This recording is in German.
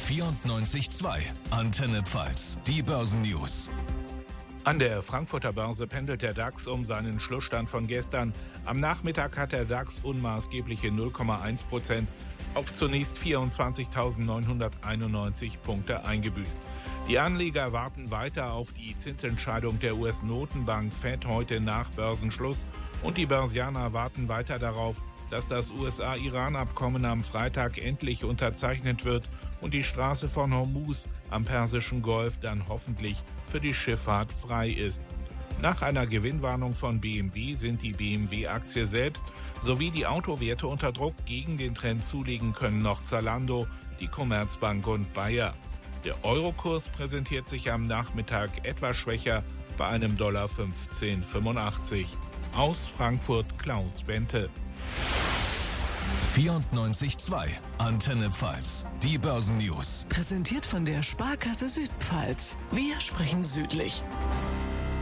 94.2 Antenne Pfalz, die Börsennews. An der Frankfurter Börse pendelt der DAX um seinen Schlussstand von gestern. Am Nachmittag hat der DAX unmaßgebliche 0,1% auf zunächst 24.991 Punkte eingebüßt. Die Anleger warten weiter auf die Zinsentscheidung der US-Notenbank Fed heute nach Börsenschluss und die Börsianer warten weiter darauf, dass das USA-Iran-Abkommen am Freitag endlich unterzeichnet wird und die Straße von Hormuz am Persischen Golf dann hoffentlich für die Schifffahrt frei ist. Nach einer Gewinnwarnung von BMW sind die BMW-Aktie selbst sowie die Autowerte unter Druck. Gegen den Trend zulegen können noch Zalando, die Commerzbank und Bayer. Der Eurokurs präsentiert sich am Nachmittag etwas schwächer bei einem Dollar 15,85. Aus Frankfurt Klaus Bente. 94.2 Antenne Pfalz, die Börsennews. Präsentiert von der Sparkasse Südpfalz. Wir sprechen südlich.